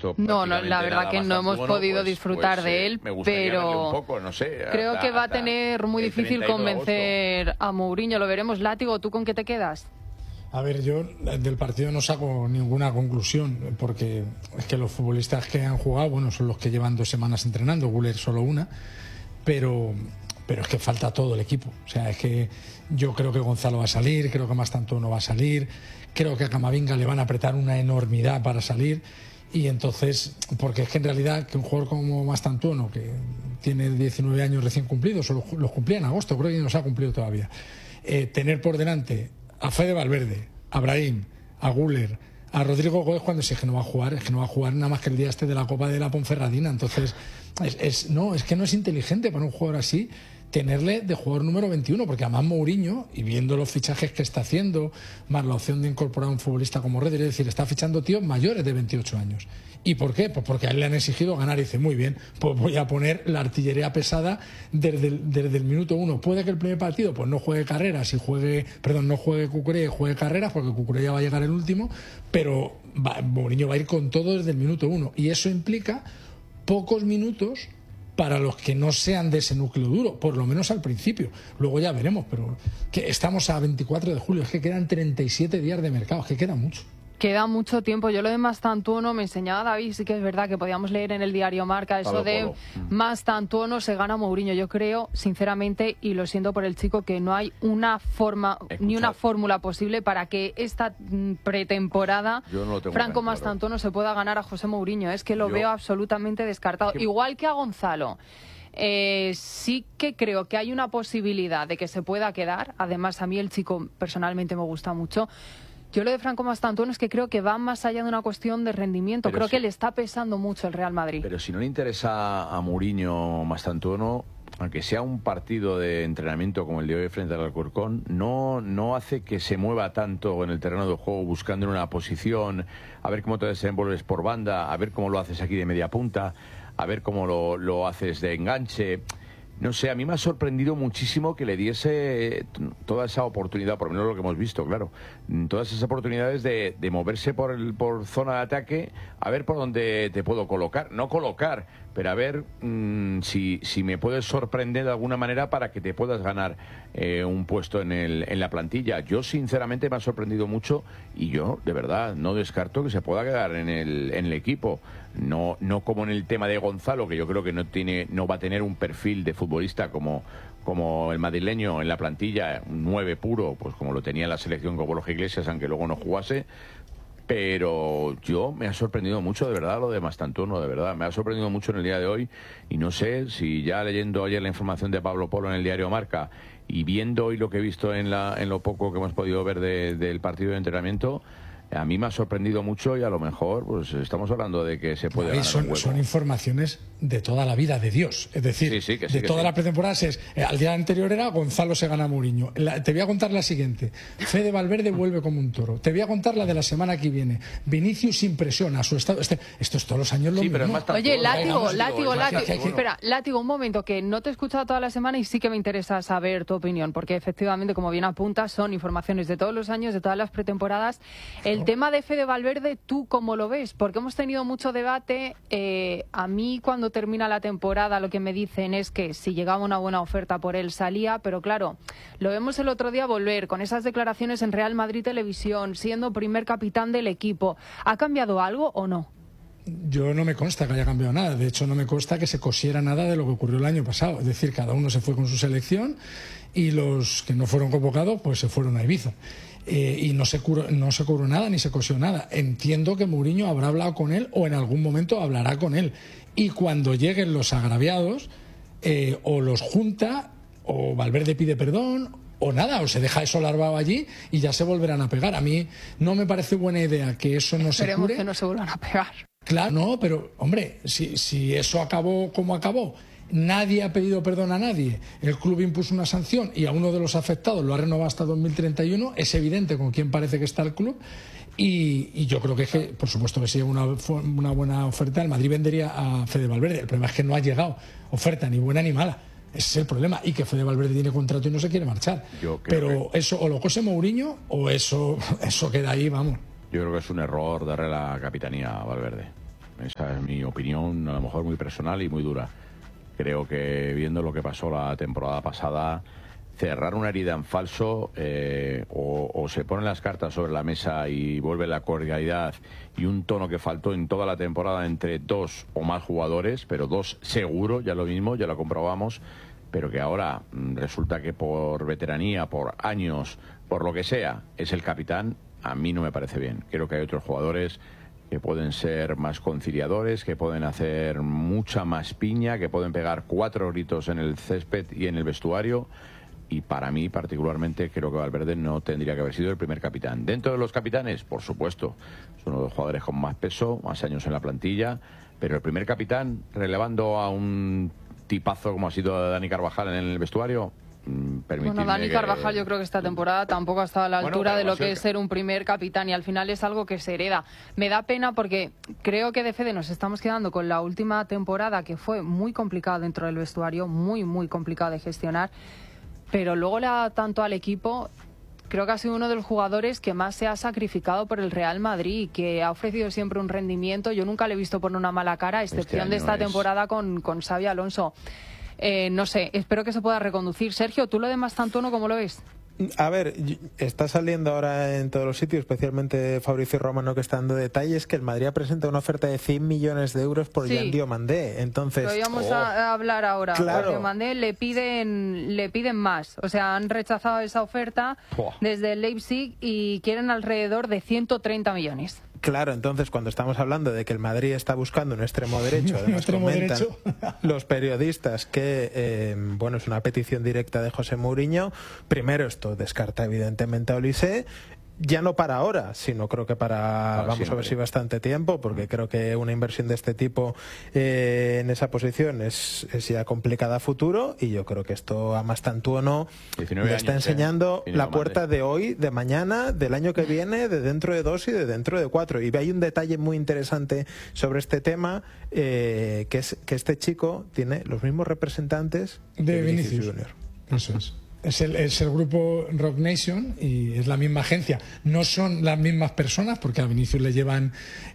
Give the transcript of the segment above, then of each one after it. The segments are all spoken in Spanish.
visto No, la prácticamente verdad nada que más no hemos Antuono, podido disfrutar de él, me gustaría verle pero un poco, no sé, creo que va a tener muy el difícil 31 de convencer a Mourinho. Lo veremos. Látigo, ¿tú con qué te quedas? A ver, yo del partido no saco ninguna conclusión, porque es que los futbolistas que han jugado, bueno, son los que llevan 2 semanas entrenando, Güler solo una, pero es que falta todo el equipo. O sea, es que yo creo que Gonzalo va a salir, creo que Mastantuono va a salir, creo que a Camavinga le van a apretar una enormidad para salir, y entonces, porque es que en realidad que un jugador como Mastantuono, que tiene 19 años recién cumplidos, o los cumplía en agosto, creo que no se ha cumplido todavía, tener por delante a Fede Valverde, a Brahim, a Güler, a Rodrigo Gómez, cuando es que no va a jugar, nada más que el día este de la Copa de la Ponferradina. Entonces, es que no es inteligente para un jugador así tenerle de jugador número 21, porque además Mourinho, y viendo los fichajes que está haciendo, más la opción de incorporar a un futbolista como Reder, es decir, está fichando tíos mayores de 28 años. ¿Y por qué? Pues porque a él le han exigido ganar y dice, muy bien, pues voy a poner la artillería pesada desde el minuto 1. Puede que el primer partido pues no juegue Carreras no juegue Cucurella y juegue Carreras, porque Cucurella va a llegar el último, pero Mourinho va a ir con todo desde el minuto 1, y eso implica pocos minutos para los que no sean de ese núcleo duro, por lo menos al principio. Luego ya veremos, pero que estamos a 24 de julio, es que quedan 37 días de mercado, es que queda mucho. Queda mucho tiempo. Yo lo de Mastantuono me enseñaba David, sí que es verdad que podíamos leer en el diario Marca eso de Mastantuono se gana Mourinho. Yo creo, sinceramente, y lo siento por el chico, que no hay una forma ni una fórmula posible para que esta pretemporada Franco Mastantuono se pueda ganar a José Mourinho. Es que lo veo absolutamente descartado. Igual que a Gonzalo. Sí que creo que hay una posibilidad de que se pueda quedar. Además, a mí el chico personalmente me gusta mucho. Yo lo de Franco Mastantuono es que creo que va más allá de una cuestión de rendimiento. Creo que le está pesando mucho el Real Madrid. Pero si no le interesa a Mourinho Mastantuono, aunque sea un partido de entrenamiento como el de hoy frente al Alcorcón, no hace que se mueva tanto en el terreno de juego buscando en una posición, a ver cómo te desenvuelves por banda, a ver cómo lo haces aquí de media punta, a ver cómo lo haces de enganche. No sé, a mí me ha sorprendido muchísimo que le diese toda esa oportunidad, por lo menos lo que hemos visto, claro, todas esas oportunidades de moverse por zona de ataque, a ver por dónde te puedo colocar, no colocar, pero a ver si me puedes sorprender de alguna manera para que te puedas ganar un puesto en la plantilla. Yo sinceramente me ha sorprendido mucho y yo de verdad no descarto que se pueda quedar en el equipo. No como en el tema de Gonzalo, que yo creo que no va a tener un perfil de futbolista como el madrileño en la plantilla, un 9 puro, pues como lo tenía en la selección con Borja Iglesias, aunque luego no jugase. Pero yo me ha sorprendido mucho, de verdad, lo de Mastantuono, de verdad. Me ha sorprendido mucho en el día de hoy y no sé si ya leyendo ayer la información de Pablo Polo en el diario Marca y viendo hoy lo que he visto en lo poco que hemos podido ver del partido de entrenamiento, a mí me ha sorprendido mucho y a lo mejor pues estamos hablando de que se puede ganar un hueco. Son informaciones de toda la vida de Dios, es decir, de toda la pretemporada. Al día anterior era Gonzalo se gana a Mourinho. Te voy a contar la siguiente: Fede Valverde vuelve como un toro. Te voy a contar la de la semana que viene. Vinicius impresiona a su estado. Esto es todos los años lo mismo. Oye, Látigo, espera, Látigo, un momento, que no te he escuchado toda la semana y sí que me interesa saber tu opinión, porque efectivamente, como bien apuntas, son informaciones de todos los años, de todas las pretemporadas. El tema de Fede Valverde, ¿tú cómo lo ves? Porque hemos tenido mucho debate. A mí, cuando termina la temporada, lo que me dicen es que si llegaba una buena oferta por él salía, pero claro, lo vemos el otro día volver con esas declaraciones en Real Madrid Televisión, siendo primer capitán del equipo. ¿Ha cambiado algo o no? Yo no me consta que haya cambiado nada. De hecho, no me consta que se cosiera nada de lo que ocurrió el año pasado. Es decir, cada uno se fue con su selección y los que no fueron convocados pues se fueron a Ibiza. Y no se cobró nada ni se cosió nada. Entiendo que Mourinho habrá hablado con él o en algún momento hablará con él. Y cuando lleguen los agraviados, o los junta, o Valverde pide perdón, o nada, o se deja eso larvado allí y ya se volverán a pegar. A mí no me parece buena idea que eso no se cure. Esperemos que no se vuelvan a pegar. Claro, no, pero hombre, si eso acabó como acabó, nadie ha pedido perdón a nadie, el club impuso una sanción y a uno de los afectados lo ha renovado hasta 2031, es evidente con quién parece que está el club y yo creo que por supuesto que si llega una buena oferta, el Madrid vendería a Fede Valverde. El problema es que no ha llegado oferta ni buena ni mala. Ese es el problema, y que Fede Valverde tiene contrato y no se quiere marchar. Pero eso o lo cose Mourinho o eso queda ahí, vamos. Yo creo que es un error darle la capitanía a Valverde. Esa es mi opinión, a lo mejor muy personal y muy dura. Creo que viendo lo que pasó la temporada pasada, cerrar una herida en falso, o se ponen las cartas sobre la mesa y vuelve la cordialidad y un tono que faltó en toda la temporada entre 2 o más jugadores, pero 2 seguro, ya lo mismo, ya lo comprobamos, pero que ahora resulta que por veteranía, por años, por lo que sea, es el capitán. A mí no me parece bien. Creo que hay otros jugadores que pueden ser más conciliadores, que pueden hacer mucha más piña, que pueden pegar 4 gritos en el césped y en el vestuario. Y para mí, particularmente, creo que Valverde no tendría que haber sido el primer capitán. Dentro de los capitanes, por supuesto, es uno de los jugadores con más peso, más años en la plantilla, pero el primer capitán, relevando a un tipazo como ha sido Dani Carvajal en el vestuario. Bueno, Dani Carvajal yo creo que esta temporada tampoco ha estado a la altura de lo que es ser un primer capitán, y al final es algo que se hereda. Me da pena porque creo que de Fede nos estamos quedando con la última temporada, que fue muy complicada dentro del vestuario, muy, muy complicada de gestionar, pero luego le ha dado tanto al equipo. Creo que ha sido uno de los jugadores que más se ha sacrificado por el Real Madrid, que ha ofrecido siempre un rendimiento. Yo nunca le he visto poner una mala cara, a excepción de esta temporada con Xabi Alonso. No sé, espero que se pueda reconducir. Sergio, ¿tú lo de Mastantuono cómo lo ves? A ver, está saliendo ahora en todos los sitios, especialmente Fabricio Romano, que está dando detalles, que el Madrid presenta una oferta de 100 millones de euros por Jan Diomandé. Entonces, lo íbamos a hablar ahora. Claro. Por Diomandé le piden más. O sea, han rechazado esa oferta desde el Leipzig y quieren alrededor de 130 millones. Claro, entonces cuando estamos hablando de que el Madrid está buscando un extremo derecho, además comentan los periodistas que bueno, es una petición directa de José Mourinho. Primero, esto descarta evidentemente a Olise. Ya no para ahora, sino creo que vamos a ver si bastante tiempo, porque creo que una inversión de este tipo en esa posición es ya complicada a futuro, y yo creo que esto a Mastantuono le está enseñando la puerta de hoy, de mañana, del año que viene, de dentro de 2 y de dentro de 4. Y hay un detalle muy interesante sobre este tema, que es que este chico tiene los mismos representantes de Vinicius Junior. Eso es. Es el grupo Rock Nation y es la misma agencia. No son las mismas personas, porque a Vinicius le llevan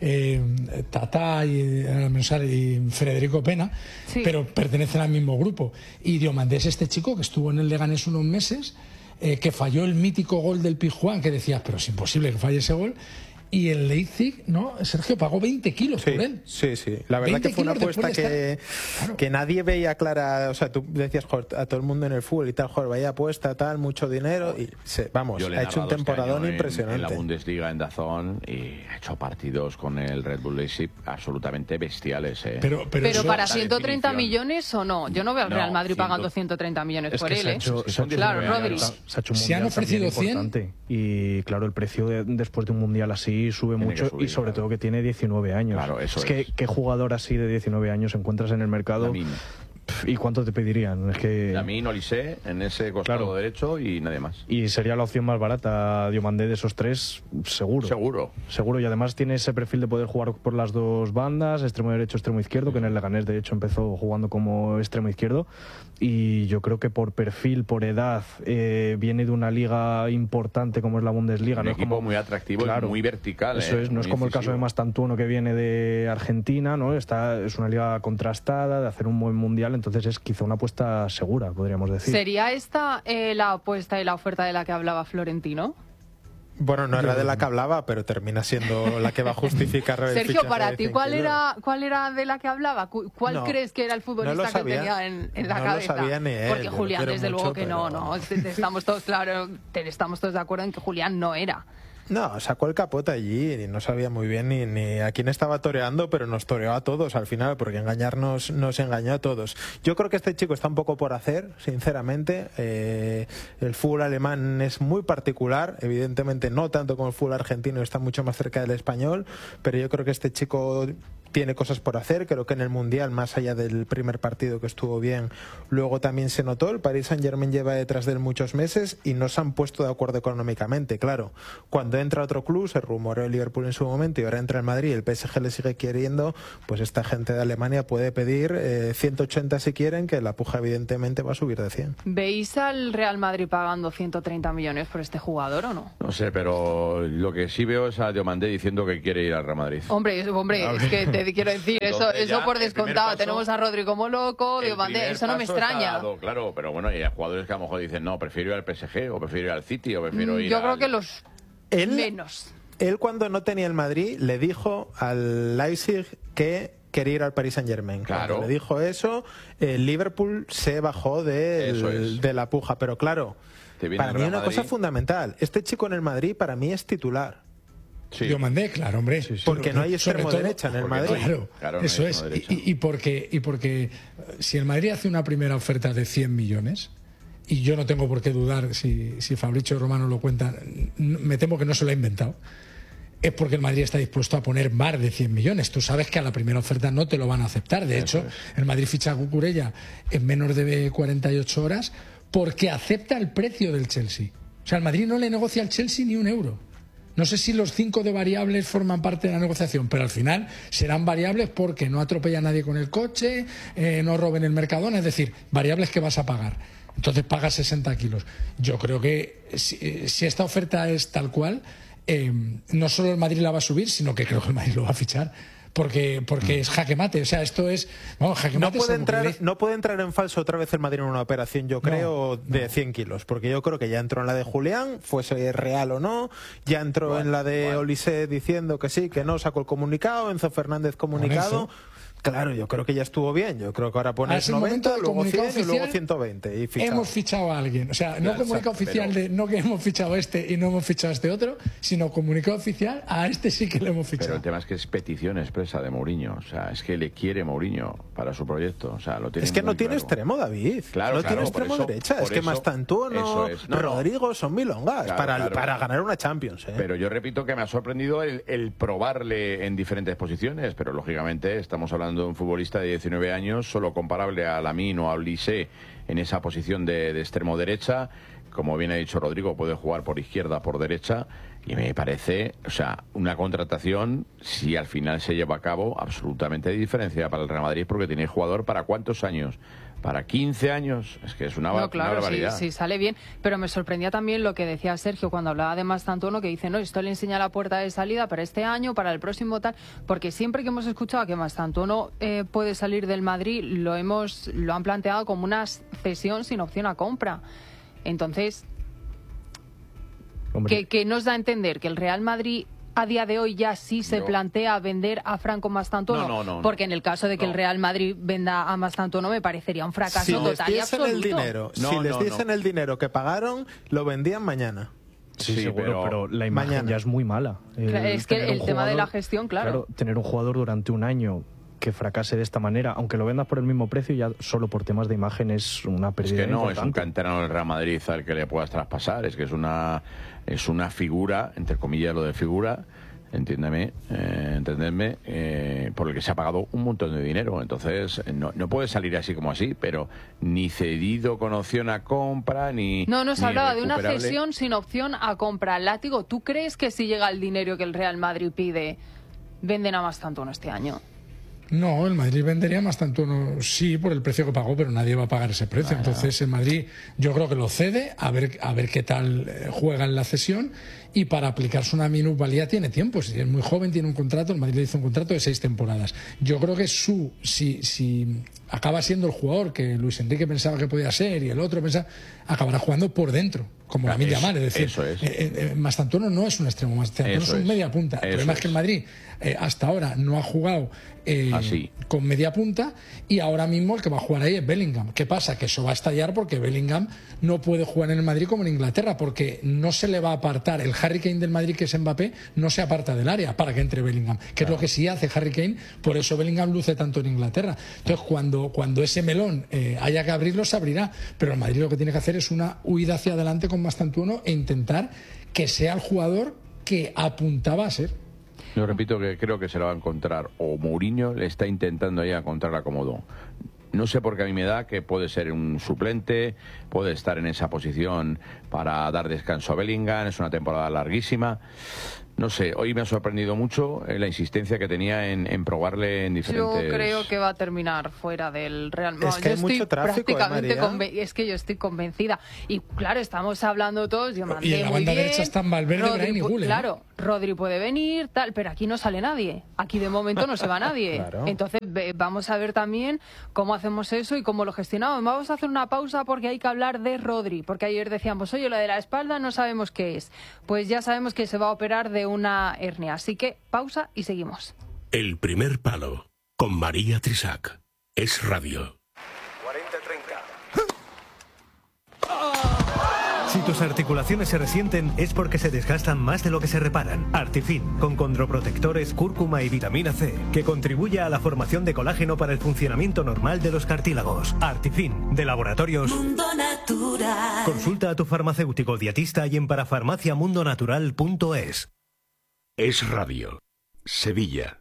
Tata y Federico Pena, pero pertenecen al mismo grupo. Y Diomandé es este chico que estuvo en el Leganés unos meses, que falló el mítico gol del Pizjuán, que decías, pero es imposible que falle ese gol. Y el Leipzig, ¿no? Sergio pagó 20 kilos por él. Sí. La verdad que fue una apuesta que nadie veía clara. O sea, tú decías, joder, a todo el mundo en el fútbol y tal, joder, vaya apuesta, tal, mucho dinero. Y ha hecho un temporadón impresionante. En la Bundesliga, en DAZN, y ha hecho partidos con el Red Bull Leipzig absolutamente bestiales. Pero para 130 millones o no. Yo no veo al Real Madrid pagando 130 millones por él. Claro, Rodri. Se han ofrecido 100. Y claro, el precio después de un mundial así sube mucho, y sobre todo que tiene 19 años. Claro, eso es. ¿Qué jugador así de 19 años encuentras en el mercado? ¿Y cuánto te pedirían? Es que Lamine, Olise en ese costado derecho y nadie más. Y sería la opción más barata, Diomandé, de esos 3, seguro. Y además tiene ese perfil de poder jugar por las dos bandas, extremo derecho, extremo izquierdo, que en el Leganés de hecho empezó jugando como extremo izquierdo. Y yo creo que por perfil, por edad, viene de una liga importante como es la Bundesliga. Un equipo muy atractivo y muy vertical. Eso es, no es como el caso de Mastantuono, que viene de Argentina, ¿no? Es una liga contrastada, de hacer un buen mundial. Entonces es quizá una apuesta segura, podríamos decir. ¿Sería esta la apuesta y la oferta de la que hablaba Florentino? Bueno, no era de la que hablaba, pero termina siendo la que va a justificar el Sergio, para ti, ¿cuál era de la que hablaba? ¿Cuál crees que era el futbolista que tenía en la cabeza? No lo sabía ni él. Porque Julián, desde luego que no. Estamos todos de acuerdo en que Julián no era. No, sacó el capote allí y no sabía muy bien ni a quién estaba toreando, pero nos toreó a todos al final, porque engañarnos nos engañó a todos. Yo creo que este chico está un poco por hacer, sinceramente. El fútbol alemán es muy particular, evidentemente no tanto como el fútbol argentino, está mucho más cerca del español, pero yo creo que este chico tiene cosas por hacer. Creo que en el Mundial, más allá del primer partido que estuvo bien, luego también se notó. El Paris Saint-Germain lleva detrás de él muchos meses y no se han puesto de acuerdo económicamente. Claro, cuando entra otro club, se rumoreó el Liverpool en su momento y ahora entra el Madrid y el PSG le sigue queriendo, pues esta gente de Alemania puede pedir 180 si quieren, que la puja evidentemente va a subir de 100. ¿Veis al Real Madrid pagando 130 millones por este jugador o no? No sé, pero lo que sí veo es a Diomandé diciendo que quiere ir al Real Madrid. Hombre, es que quiero decir, eso por descontado. Tenemos a Rodri como loco, Diomandé, eso no me extraña. Claro, pero bueno, hay jugadores que a lo mejor dicen, no, prefiero ir al PSG, o prefiero ir al City, o prefiero ir Yo creo que los menos. Él, cuando no tenía el Madrid, le dijo al Leipzig que quería ir al Paris Saint-Germain. Claro. Cuando le dijo eso, el Liverpool se bajó de la puja. Pero claro, para mí una cosa fundamental. Este chico en el Madrid, para mí, es titular. Sí. Diomandé, claro, hombre. Sí, porque no hay extremo derecha en el Madrid. Claro, eso es. Y porque si el Madrid hace una primera oferta de 100 millones, y yo no tengo por qué dudar si Fabrizio Romano lo cuenta, me temo que no se lo ha inventado, es porque el Madrid está dispuesto a poner más de 100 millones. Tú sabes que a la primera oferta no te lo van a aceptar. De hecho, el Madrid ficha a Cucurella en menos de 48 horas porque acepta el precio del Chelsea. O sea, el Madrid no le negocia al Chelsea ni un euro. No sé si los 5 de variables forman parte de la negociación, pero al final serán variables porque no atropella a nadie con el coche, no roben el Mercadona, es decir, variables que vas a pagar. Entonces pagas 60 kilos. Yo creo que si esta oferta es tal cual, no solo el Madrid la va a subir, sino que creo que el Madrid lo va a fichar. Porque es jaque mate, o sea, esto es... Vamos, jaque mate no puede entrar en falso otra vez el Madrid en una operación, yo creo, de 100 kilos, porque yo creo que ya entró en la de Julián, fuese real o no, ya entró en la de Olise diciendo que sí, que no, sacó el comunicado, Enzo Fernández comunicado... Claro, yo creo que ya estuvo bien. Yo creo que ahora pones 90, luego 100 y luego 120. Y hemos fichado a alguien. O sea, no comunicado oficial de no que hemos fichado y no hemos fichado a este otro, sino comunicado oficial a este sí que le hemos fichado. Pero el tema es que es petición expresa de Mourinho. O sea, es que le quiere Mourinho para su proyecto. O sea, lo tiene. Es que no tiene extremo, David. No tiene extremo derecha. Es que Mastantuono, Rodrigo son milongas para ganar una Champions. Pero yo repito que me ha sorprendido el probarle en diferentes posiciones. Pero lógicamente estamos hablando de un futbolista de 19 años, solo comparable a Lamine o a Olise en esa posición de extremo derecha. Como bien ha dicho Rodrigo, puede jugar por izquierda, por derecha, y me parece, o sea, una contratación, si al final se lleva a cabo, absolutamente diferenciada para el Real Madrid, porque tiene jugador para ¿cuántos años? Para 15 años, es que es una barbaridad. Sí, sale bien, pero me sorprendía también lo que decía Sergio cuando hablaba de Mastantuono, que dice, no, esto le enseña la puerta de salida para este año, para el próximo tal, porque siempre que hemos escuchado que Mastantuono puede salir del Madrid, lo han planteado como una cesión sin opción a compra. Entonces, ¿qué nos da a entender? ¿Que el Real Madrid a día de hoy ya sí se plantea vender a Franco Mastantuono? No. Porque en el caso de que el Real Madrid venda a Mastantuono me parecería un fracaso total y absoluto. Si les dicen el dinero que pagaron, lo vendían mañana. Sí, seguro, pero la imagen ya es muy mala. Es que el tema de la gestión, claro. Tener un jugador durante un año que fracase de esta manera, aunque lo vendas por el mismo precio, ya solo por temas de imagen es una pérdida. Es que no importante. Es un canterano del Real Madrid al que le puedas traspasar, es que es una figura, entre comillas lo de figura, entendedme, por el que se ha pagado un montón de dinero. Entonces no puede salir así como así, pero ni cedido con opción a compra, ni... No se hablaba de una cesión sin opción a compra. Látigo, ¿tú crees que si llega el dinero que el Real Madrid pide, venden a Mastantuono este año? No, el Madrid vendería Mastantuono, sí, por el precio que pagó, pero nadie va a pagar ese precio. Entonces el Madrid yo creo que lo cede, a ver qué tal juega en la cesión, y para aplicarse una minusvalía tiene tiempo. Si es muy joven, tiene un contrato, el Madrid le hizo un contrato de 6 temporadas. Yo creo que si acaba siendo el jugador que Luis Enrique pensaba que podía ser y el otro pensaba, acabará jugando por dentro, como Lamine Yamal. Es decir, Mastantuono no es un extremo, Mastantuono es un media punta. El problema es que el Madrid hasta ahora no ha jugado con media punta, y ahora mismo el que va a jugar ahí es Bellingham. ¿Qué pasa? Que eso va a estallar porque Bellingham no puede jugar en el Madrid como en Inglaterra, porque no se le va a apartar. El Harry Kane del Madrid, que es Mbappé, no se aparta del área para que entre Bellingham, que es lo que sí hace Harry Kane. Por eso Bellingham luce tanto en Inglaterra. Entonces cuando ese melón haya que abrirlo, se abrirá, pero el Madrid lo que tiene que hacer es una huida hacia adelante con Mastantuono e intentar que sea el jugador que apuntaba a ser. Yo repito que creo que se lo va a encontrar, o Mourinho le está intentando ya encontrar acomodo. No sé por qué a mí me da que puede ser un suplente, puede estar en esa posición para dar descanso a Bellingham, es una temporada larguísima. No sé, hoy me ha sorprendido mucho la insistencia que tenía en probarle en diferentes... Yo creo que va a terminar fuera del Real Madrid. Es que hay mucho tráfico, es que yo estoy convencida. Y claro, estamos hablando todos, yo mandé y en la banda derecha están Valverde, Brahim y Güler. Claro, Rodri puede venir, tal, pero aquí no sale nadie. Aquí de momento no se va nadie. Claro. Entonces vamos a ver también cómo hacemos eso y cómo lo gestionamos. Vamos a hacer una pausa porque hay que hablar de Rodri, porque ayer decíamos, oye, lo de la espalda no sabemos qué es. Pues ya sabemos que se va a operar de una hernia. Así que pausa y seguimos. El primer palo con María Trisac. Es Radio. 40-30. Si tus articulaciones se resienten es porque se desgastan más de lo que se reparan. Artifin, con condroprotectores, cúrcuma y vitamina C, que contribuye a la formación de colágeno para el funcionamiento normal de los cartílagos. Artifin, de Laboratorios Mundo Natural. Consulta a tu farmacéutico dietista y en parafarmaciamundonatural.es. Es Radio. Sevilla.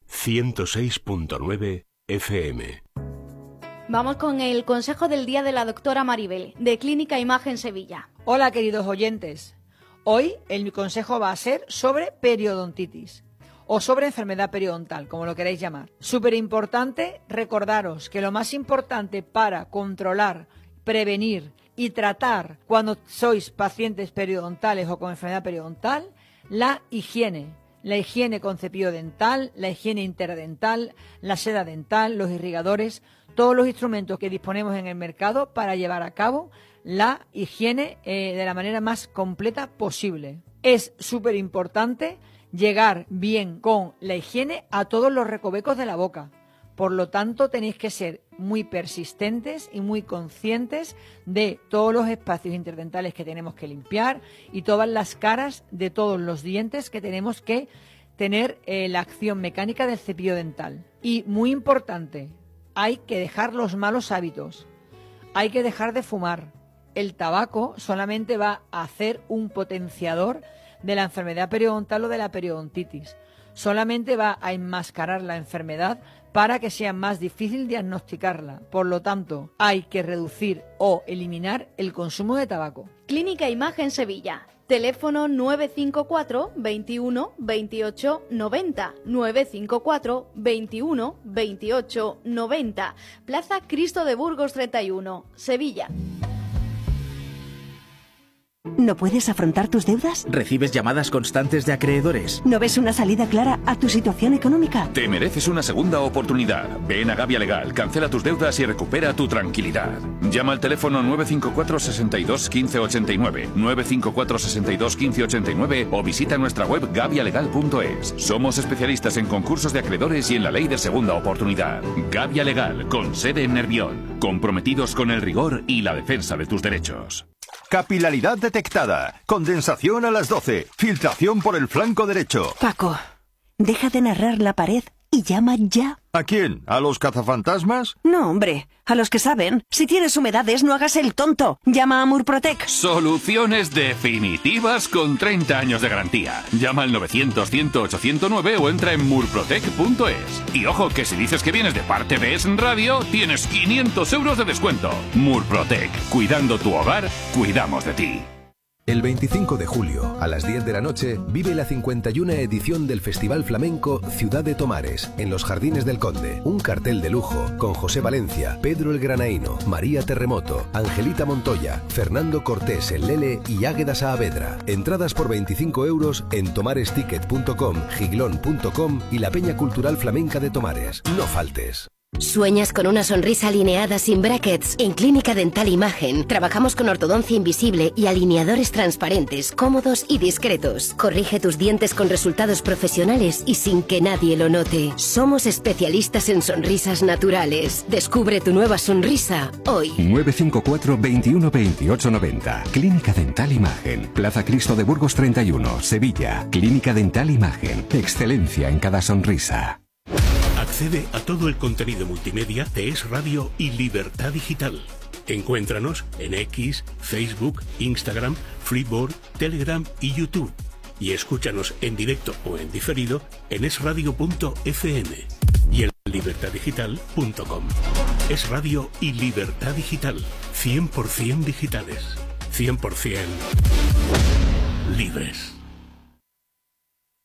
106.9 FM. Vamos con el consejo del día de la doctora Maribel, de Clínica Imagen Sevilla. Hola, queridos oyentes. Hoy mi consejo va a ser sobre periodontitis o sobre enfermedad periodontal, como lo queráis llamar. Súper importante recordaros que lo más importante para controlar, prevenir y tratar cuando sois pacientes periodontales o con enfermedad periodontal, la higiene. La higiene con cepillo dental, la higiene interdental, la seda dental, los irrigadores, todos los instrumentos que disponemos en el mercado para llevar a cabo la higiene de la manera más completa posible. Es súper importante llegar bien con la higiene a todos los recovecos de la boca. Por lo tanto, tenéis que ser muy persistentes y muy conscientes de todos los espacios interdentales que tenemos que limpiar y todas las caras de todos los dientes que tenemos que tener la acción mecánica del cepillo dental. Y muy importante, hay que dejar los malos hábitos. Hay que dejar de fumar. El tabaco solamente va a hacer un potenciador de la enfermedad periodontal o de la periodontitis. Solamente va a enmascarar la enfermedad para que sea más difícil diagnosticarla. Por lo tanto, hay que reducir o eliminar el consumo de tabaco. Clínica Imagen Sevilla. Teléfono 954 21 28 90. 954 21 28 90. Plaza Cristo de Burgos 31, Sevilla. ¿No puedes afrontar tus deudas? ¿Recibes llamadas constantes de acreedores? ¿No ves una salida clara a tu situación económica? Te mereces una segunda oportunidad. Ven a Gavia Legal, cancela tus deudas y recupera tu tranquilidad. Llama al teléfono 954 62 15 89, 954 62 15 89 o visita nuestra web gavialegal.es. Somos especialistas en concursos de acreedores y en la ley de segunda oportunidad. Gavia Legal, con sede en Nervión, comprometidos con el rigor y la defensa de tus derechos. Capilaridad detectada. Condensación a las 12. Filtración por el flanco derecho. Paco, deja de narrar la pared y llama ya. ¿A quién? ¿A los cazafantasmas? No, hombre, a los que saben. Si tienes humedades, no hagas el tonto. Llama a Murprotec. Soluciones definitivas con 30 años de garantía. Llama al 900-108-109 o entra en murprotec.es. Y ojo, que si dices que vienes de parte de Es Radio, tienes 500 euros de descuento. Murprotec. Cuidando tu hogar, cuidamos de ti. El 25 de julio, a las 10 de la noche, vive la 51 edición del Festival Flamenco Ciudad de Tomares, en los Jardines del Conde. Un cartel de lujo, con José Valencia, Pedro el Granaíno, María Terremoto, Angelita Montoya, Fernando Cortés el Lele y Águeda Saavedra. Entradas por 25 euros en tomaresticket.com, giglón.com y la Peña Cultural Flamenca de Tomares. No faltes. ¿Sueñas con una sonrisa alineada sin brackets? En Clínica Dental Imagen trabajamos con ortodoncia invisible y alineadores transparentes, cómodos y discretos. Corrige tus dientes con resultados profesionales y sin que nadie lo note. Somos especialistas en sonrisas naturales. Descubre tu nueva sonrisa hoy. 954 21 28 90. Clínica Dental Imagen. Plaza Cristo de Burgos 31, Sevilla. Clínica Dental Imagen. Excelencia en cada sonrisa. Accede a todo el contenido multimedia de Es Radio y Libertad Digital. Encuéntranos en X, Facebook, Instagram, Freeboard, Telegram y YouTube. Y escúchanos en directo o en diferido en esradio.fm y en libertaddigital.com. Es Radio y Libertad Digital. 100% digitales. 100% libres.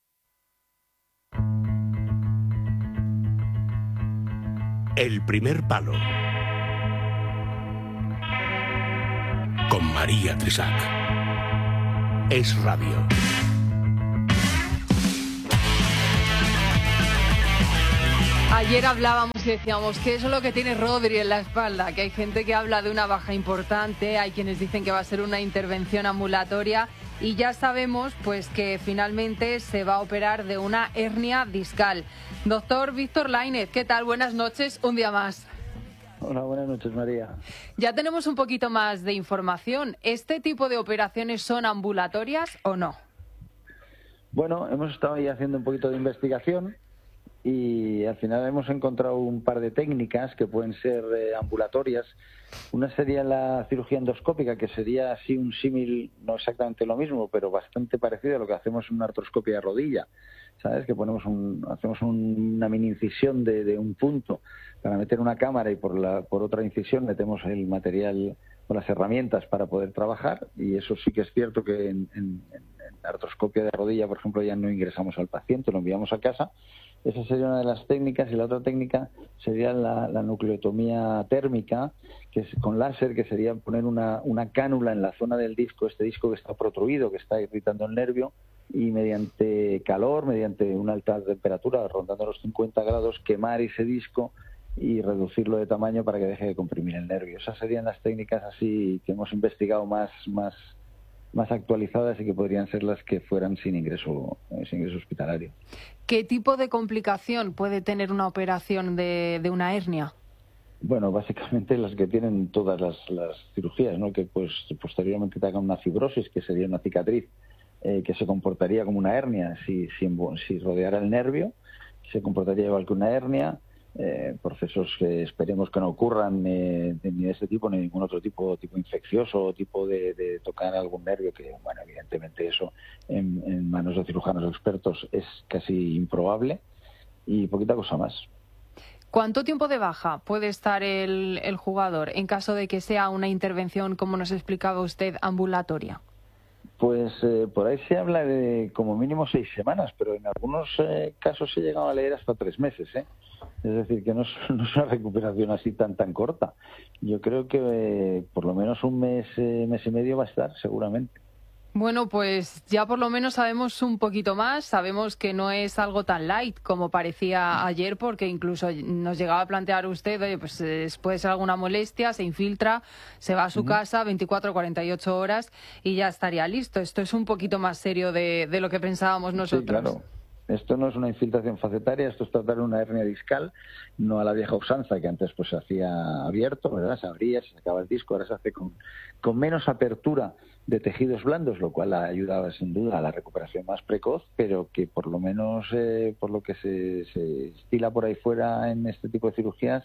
El primer palo. Con María Trisac. Es Radio. Ayer hablábamos y decíamos que eso es lo que tiene Rodri en la espalda, que hay gente que habla de una baja importante, hay quienes dicen que va a ser una intervención ambulatoria y ya sabemos pues que finalmente se va a operar de una hernia discal. Doctor Víctor Lainez, ¿qué tal? Buenas noches, un día más. Hola, buenas noches, María. Ya tenemos un poquito más de información. ¿Este tipo de operaciones son ambulatorias o no? Bueno, hemos estado ahí haciendo un poquito de investigación y al final hemos encontrado un par de técnicas que pueden ser ambulatorias. Una sería la cirugía endoscópica, que sería así un símil, no exactamente lo mismo, pero bastante parecido a lo que hacemos en una artroscopia de rodilla. ¿Sabes? Que hacemos una mini incisión de un punto para meter una cámara y por otra incisión metemos el material o las herramientas para poder trabajar, y eso sí que es cierto que en artroscopia de rodilla, por ejemplo, ya no ingresamos al paciente, lo enviamos a casa. Esa sería una de las técnicas, y la otra técnica sería la nucleotomía térmica, que es con láser, que sería poner una cánula en la zona del disco, este disco que está protruido, que está irritando el nervio, y mediante calor, mediante una alta temperatura, rondando los 50 grados, quemar ese disco y reducirlo de tamaño para que deje de comprimir el nervio. Esas serían las técnicas así que hemos investigado más actualizadas y que podrían ser las que fueran sin ingreso hospitalario. ¿Qué tipo de complicación puede tener una operación de una hernia? Bueno, básicamente las que tienen todas las cirugías, ¿no? Que pues posteriormente te hagan una fibrosis, que sería una cicatriz, que se comportaría como una hernia si rodeara el nervio, se comportaría igual que una hernia. Procesos que esperemos que no ocurran ni de ese tipo ni de ningún otro tipo infeccioso o tipo de tocar algún nervio, que bueno, evidentemente eso en manos de cirujanos expertos es casi improbable, y poquita cosa más. ¿Cuánto tiempo de baja puede estar el jugador en caso de que sea una intervención, como nos explicaba usted, ambulatoria? Pues por ahí se habla de como mínimo 6 semanas, pero en algunos casos se ha llegado a leer hasta 3 meses, ¿eh? Es decir, que no es una recuperación así tan corta. Yo creo que por lo menos un mes y medio va a estar, seguramente. Bueno, pues ya por lo menos sabemos un poquito más, sabemos que no es algo tan light como parecía ayer, porque incluso nos llegaba a plantear usted, oye, pues puede ser alguna molestia, se infiltra, se va a su casa 24 48 horas y ya estaría listo. Esto es un poquito más serio de lo que pensábamos nosotros. Sí, claro. Esto no es una infiltración facetaria, esto es tratar una hernia discal, no a la vieja usanza, que antes pues se hacía abierto, ¿verdad? Se abría, se sacaba el disco, ahora se hace con menos apertura de tejidos blandos, lo cual ha ayudado sin duda a la recuperación más precoz, pero que por lo menos por lo que se estila por ahí fuera en este tipo de cirugías,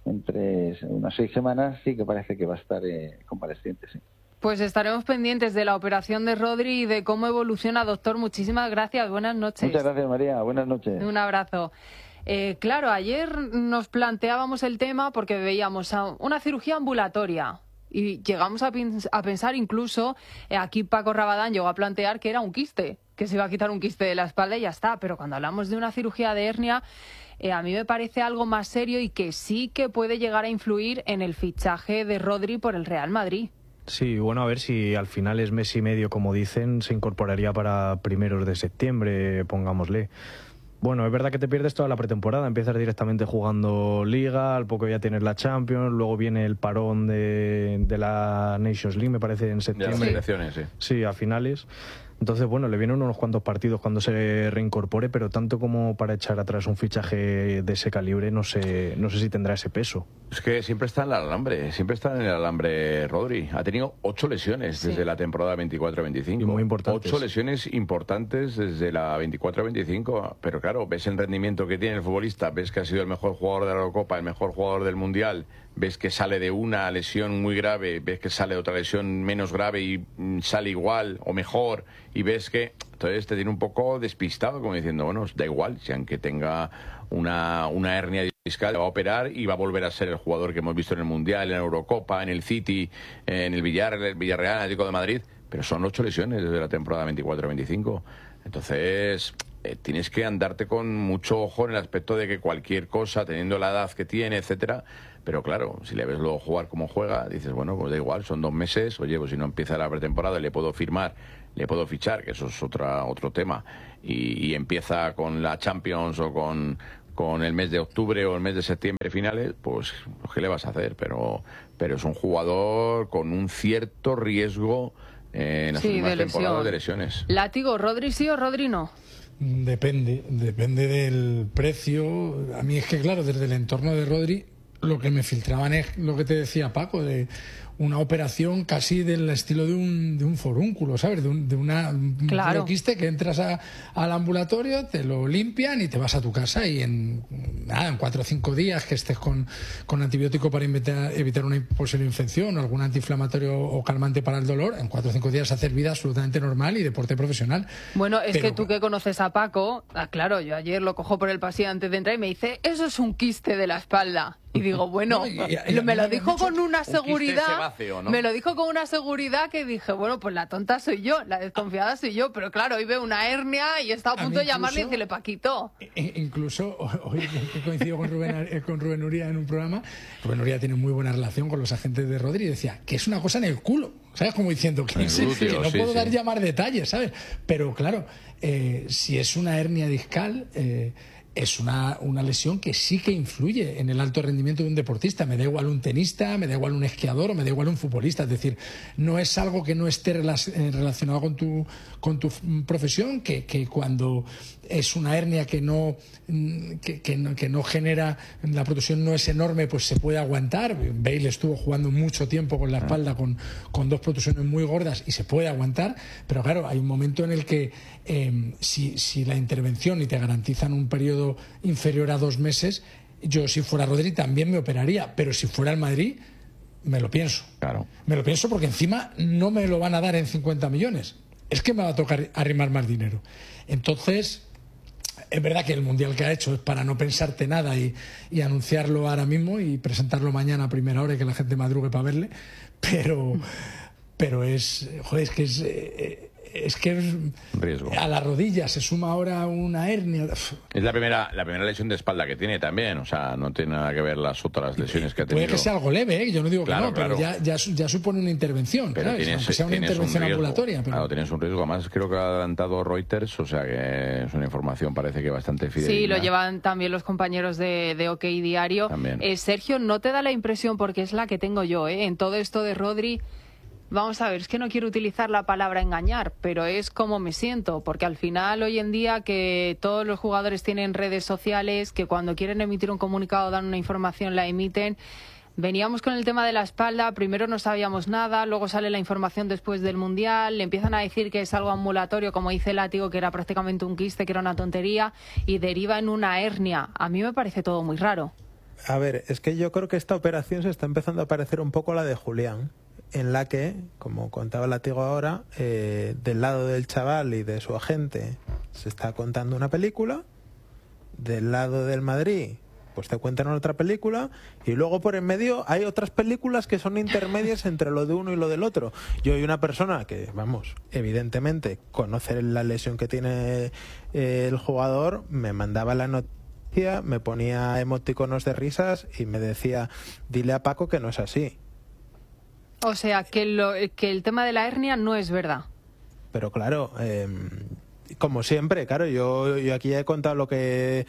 entre unas 6 semanas sí que parece que va a estar convaleciente, sí. Pues estaremos pendientes de la operación de Rodri y de cómo evoluciona, doctor. Muchísimas gracias. Buenas noches. Muchas gracias, María. Buenas noches. Un abrazo. Claro, ayer nos planteábamos el tema porque veíamos una cirugía ambulatoria y llegamos a pensar incluso, aquí Paco Rabadán llegó a plantear que era un quiste, que se iba a quitar un quiste de la espalda y ya está. Pero cuando hablamos de una cirugía de hernia, a mí me parece algo más serio y que sí que puede llegar a influir en el fichaje de Rodri por el Real Madrid. Sí, bueno, a ver si al final es mes y medio, como dicen, se incorporaría para primeros de septiembre, pongámosle. Bueno, es verdad que te pierdes toda la pretemporada, empiezas directamente jugando Liga, al poco ya tienes la Champions, luego viene el parón de la Nations League, me parece, en septiembre. De las selecciones, sí. Sí, a finales. Entonces, bueno, le vienen unos cuantos partidos cuando se reincorpore, pero tanto como para echar atrás un fichaje de ese calibre, no sé si tendrá ese peso. Es que siempre está en el alambre Rodri. Ha tenido 8 lesiones desde la temporada 24-25. Y muy importantes. 8 lesiones importantes desde la 24-25. Pero claro, ves el rendimiento que tiene el futbolista, ves que ha sido el mejor jugador de la Eurocopa, el mejor jugador del Mundial, ves que sale de una lesión muy grave, ves que sale de otra lesión menos grave y sale igual o mejor, y ves que entonces te tiene un poco despistado, como diciendo, bueno, da igual, si aunque tenga una hernia discal, va a operar y va a volver a ser el jugador que hemos visto en el Mundial, en la Eurocopa, en el City, en el Villarreal, Atlético de Madrid, pero son 8 lesiones desde la temporada 24-25. Entonces, tienes que andarte con mucho ojo en el aspecto de que cualquier cosa, teniendo la edad que tiene, etcétera. Pero claro, si le ves luego jugar como juega, dices, bueno, pues da igual, son 2 meses. Oye, pues si no empieza la pretemporada, le puedo firmar, le puedo fichar, que eso es otro tema. Y empieza con la Champions o con el mes de octubre o el mes de septiembre finales, pues ¿qué le vas a hacer? Pero es un jugador con un cierto riesgo en las últimas temporadas de lesiones. Látigo, ¿Rodri sí o Rodri no? Depende del precio. A mí es que, claro, desde el entorno de Rodri, lo que me filtraban es lo que te decía Paco, de una operación casi del estilo de un forúnculo, ¿sabes? De un quiste que entras al ambulatorio, te lo limpian y te vas a tu casa, y en 4 o 5 días que estés con antibiótico para evitar una posible infección o algún antiinflamatorio o calmante para el dolor, en 4 o 5 días hacer vida absolutamente normal y deporte profesional. Bueno, que tú que conoces a Paco, claro, yo ayer lo cojo por el pasillo antes de entrar y me dice, eso es un quiste de la espalda. Y digo, bueno, me lo dijo con una seguridad, ¿no? Me lo dijo con una seguridad que dije, bueno, pues la tonta soy yo, la desconfiada soy yo, pero claro, hoy veo una hernia y he estado a punto de llamarle y decirle, Paquito. Incluso hoy que coincido con Rubén Uría en un programa, Rubén Uría tiene muy buena relación con los agentes de Rodri y decía que es una cosa en el culo, ¿sabes? Como diciendo que no puedo dar ya más detalles, ¿sabes? Pero claro, si es una hernia discal, es una lesión que sí que influye en el alto rendimiento de un deportista. Me da igual un tenista, me da igual un esquiador o me da igual un futbolista. Es decir, no es algo que no esté relacionado con tu profesión, que cuando es una hernia que no genera, la protrusión no es enorme, pues se puede aguantar. Bale estuvo jugando mucho tiempo con la espalda con 2 protrusiones muy gordas y se puede aguantar, pero claro, hay un momento en el que si la intervención y te garantizan un periodo inferior a 2 meses, yo si fuera Rodri también me operaría, pero si fuera el Madrid me lo pienso. Claro. Me lo pienso porque encima no me lo van a dar en 50 millones. Es que me va a tocar arrimar más dinero. Entonces, es verdad que el Mundial que ha hecho es para no pensarte nada y anunciarlo ahora mismo y presentarlo mañana a primera hora y que la gente madrugue para verle, pero es que riesgo. A la rodilla se suma ahora una hernia. Es la primera lesión de espalda que tiene también, o sea, no tiene nada que ver las otras lesiones que ha tenido. Puede que sea algo leve, ¿eh? Yo no digo que no, pero ya supone una intervención, pero ¿sabes? Aunque sea una intervención ambulatoria. Pero... Claro, tienes un riesgo. Además, creo que ha adelantado Reuters, o sea que es una información parece que bastante fidedigna. Sí, lo llevan también los compañeros de OK Diario. Sergio, ¿no te da la impresión, porque es la que tengo yo, en todo esto de Rodri? Vamos a ver, es que no quiero utilizar la palabra engañar, pero es como me siento, porque al final hoy en día que todos los jugadores tienen redes sociales, que cuando quieren emitir un comunicado dan una información, la emiten. Veníamos con el tema de la espalda, primero no sabíamos nada, luego sale la información después del Mundial, le empiezan a decir que es algo ambulatorio, como dice Látigo, que era prácticamente un quiste, que era una tontería, y deriva en una hernia. A mí me parece todo muy raro. A ver, es que yo creo que esta operación se está empezando a parecer un poco a la de Julián, en la que, como contaba Látigo ahora, del lado del chaval y de su agente se está contando una película, del lado del Madrid pues te cuentan otra película, y luego por en medio hay otras películas que son intermedias entre lo de uno y lo del otro. Yo hay una persona que, vamos, evidentemente conoce la lesión que tiene el jugador, me mandaba la noticia, me ponía emoticonos de risas y me decía, dile a Paco que no es así. O sea, que el tema de la hernia no es verdad. Pero claro, como siempre, claro, yo aquí ya he contado lo que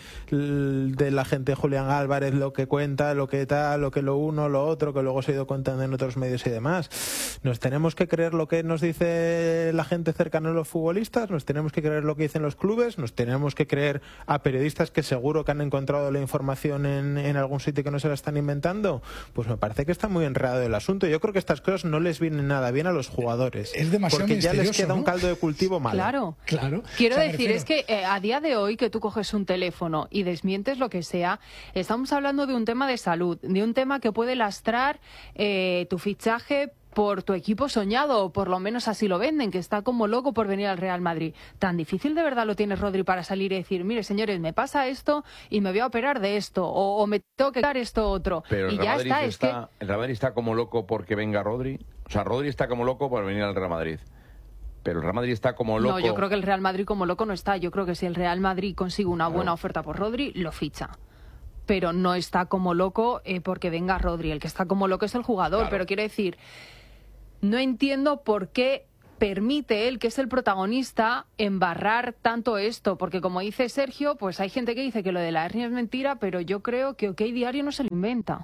de la gente Julián Álvarez, lo que cuenta, lo que tal, lo que lo uno, lo otro, que luego se ha ido contando en otros medios y demás. ¿Nos tenemos que creer lo que nos dice la gente cercana a los futbolistas? ¿Nos tenemos que creer lo que dicen los clubes? ¿Nos tenemos que creer a periodistas que seguro que han encontrado la información en algún sitio que no se la están inventando? Pues me parece que está muy enredado el asunto. Yo creo que estas cosas no les vienen nada bien a los jugadores. Es demasiado porque ya les queda, ¿no?, un caldo de cultivo malo. Claro. Quiero decir, es que a día de hoy que tú coges un teléfono y desmientes lo que sea, estamos hablando de un tema de salud, de un tema que puede lastrar tu fichaje por tu equipo soñado, o por lo menos así lo venden, que está como loco por venir al Real Madrid. ¿Tan difícil de verdad lo tiene Rodri para salir y decir, mire señores, me pasa esto y me voy a operar de esto, o me tengo que dar esto otro? Pero y ya el Real Madrid está como loco porque venga Rodri. O sea, Rodri está como loco por venir al Real Madrid. pero el Real Madrid está como loco. No, yo creo que el Real Madrid como loco no está. Yo creo que si el Real Madrid consigue una buena oferta por Rodri, lo ficha. Pero no está como loco porque venga Rodri. El que está como loco es el jugador. Claro. Pero quiero decir, no entiendo por qué permite él, que es el protagonista, embarrar tanto esto. Porque como dice Sergio, pues hay gente que dice que lo de la hernia es mentira, pero yo creo que OK Diario no se lo inventa.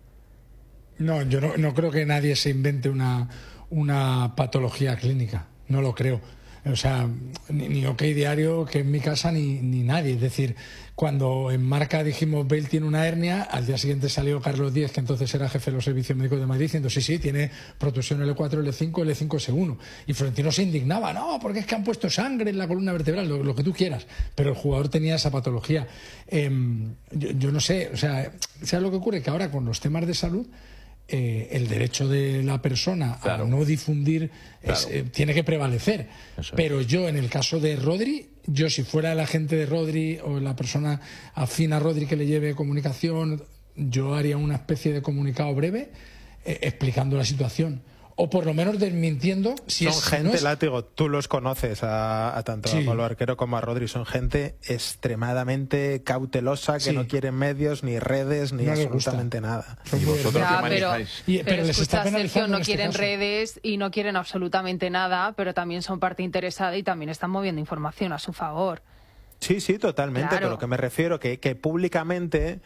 No, yo no creo que nadie se invente una patología clínica. No lo creo. O sea, ni OK Diario, que en mi casa, ni nadie. Es decir, cuando en Marca dijimos Bale tiene una hernia, al día siguiente salió Carlos Díez, que entonces era jefe de los servicios médicos de Madrid, diciendo sí, tiene protrusión L4, L5, L5 S1. Y Florentino se indignaba, no, porque es que han puesto sangre en la columna vertebral, lo que tú quieras. Pero el jugador tenía esa patología. Yo no sé, o sea, ¿sabes lo que ocurre? Que ahora con los temas de salud, el derecho de la persona a no difundir tiene que prevalecer. Pero yo, en el caso de Rodri, si fuera el agente de Rodri o la persona afín a Rodri que le lleve comunicación, yo haría una especie de comunicado breve explicando la situación. O por lo menos desmintiendo si son es gente, no es... Látigo, tú los conoces a tanto a Pablo Arquero como a Rodri, son gente extremadamente cautelosa, que no quieren medios, ni redes, ni absolutamente nada. ¿Y vosotros qué manejáis? Pero les está penalizando, no quieren redes y no quieren absolutamente nada, pero también son parte interesada y también están moviendo información a su favor. Sí, totalmente, claro. Pero que me refiero que públicamente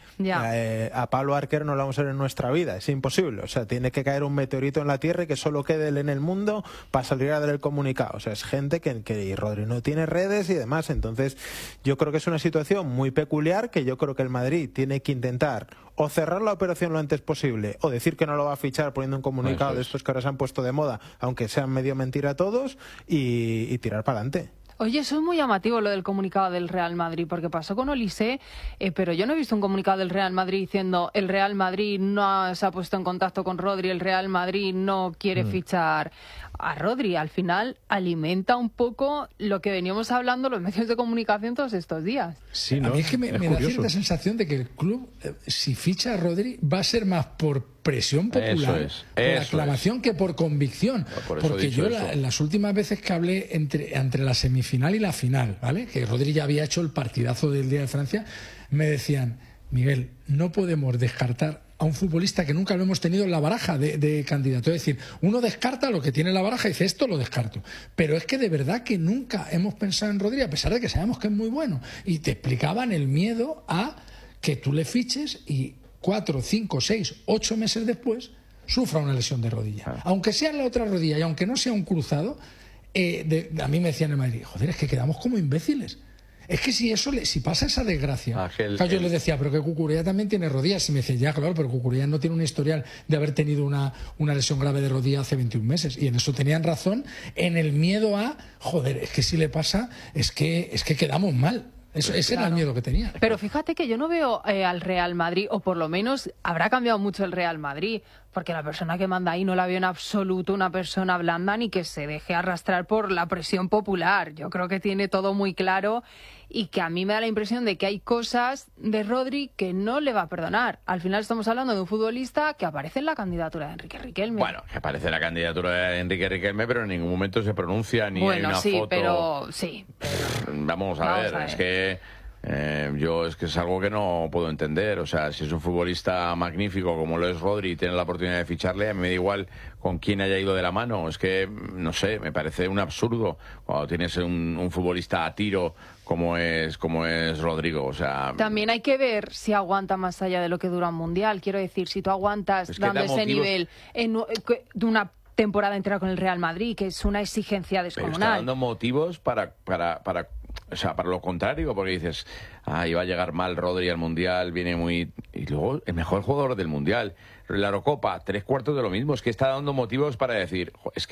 a Pablo Arquero no lo vamos a ver en nuestra vida, es imposible. O sea, tiene que caer un meteorito en la Tierra y que solo quede él en el mundo para salir a dar el comunicado. O sea, es gente que Rodri no tiene redes y demás. Entonces, yo creo que es una situación muy peculiar, que yo creo que el Madrid tiene que intentar o cerrar la operación lo antes posible, o decir que no lo va a fichar poniendo un comunicado de estos que ahora se han puesto de moda, aunque sean medio mentira todos, y tirar para adelante. Oye, eso es muy llamativo lo del comunicado del Real Madrid, porque pasó con Olise, pero yo no he visto un comunicado del Real Madrid diciendo el Real Madrid no se ha puesto en contacto con Rodri, el Real Madrid no quiere fichar a Rodri. Al final alimenta un poco lo que veníamos hablando los medios de comunicación todos estos días. Sí, ¿no? A mí es que me da cierta sensación de que el club, si ficha a Rodri, va a ser más por presión popular, por aclamación, que por convicción. Porque yo las últimas veces que hablé entre la semifinal y la final, ¿vale?, que Rodri ya había hecho el partidazo del Día de Francia, me decían, Miguel, no podemos descartar a un futbolista que nunca lo hemos tenido en la baraja de candidato. Es decir, uno descarta lo que tiene en la baraja y dice, esto lo descarto. Pero es que de verdad que nunca hemos pensado en Rodri, a pesar de que sabemos que es muy bueno. Y te explicaban el miedo a que tú le fiches y 4, 5, 6, 8 meses después sufra una lesión de rodilla. Aunque sea en la otra rodilla y aunque no sea un cruzado, a mí me decían en Madrid, joder, es que quedamos como imbéciles. Es que si pasa esa desgracia, yo les decía, pero que Cucurella también tiene rodillas. Y me decían, ya, claro, pero Cucurella no tiene un historial de haber tenido una lesión grave de rodilla hace 21 meses. Y en eso tenían razón, en el miedo a, joder, es que si le pasa, es que quedamos mal. Ese era el miedo que tenía. Pero fíjate que yo no veo al Real Madrid, o por lo menos habrá cambiado mucho el Real Madrid, porque la persona que manda ahí no la veo en absoluto una persona blanda ni que se deje arrastrar por la presión popular. Yo creo que tiene todo muy claro y que a mí me da la impresión de que hay cosas de Rodri que no le va a perdonar. Al final estamos hablando de un futbolista que aparece en la candidatura de Enrique Riquelme. Bueno, que aparece en la candidatura de Enrique Riquelme, pero en ningún momento se pronuncia ni hay una foto. Pero Vamos a ver, es que es algo que no puedo entender. O sea, si es un futbolista magnífico como lo es Rodri y tiene la oportunidad de ficharle, a mí me da igual con quién haya ido de la mano. Es que, no sé, me parece un absurdo cuando tienes un futbolista a tiro como es Rodrigo. O sea, también hay que ver si aguanta más allá de lo que dura un mundial. Quiero decir, si tú aguantas dando ese nivel de una temporada entera con el Real Madrid, que es una exigencia descomunal. Pero está dando motivos para lo contrario, porque dices, iba a llegar mal Rodri al Mundial, viene muy... Y luego, el mejor jugador del Mundial, la Eurocopa, 3/4 de lo mismo. Es que está dando motivos para decir, es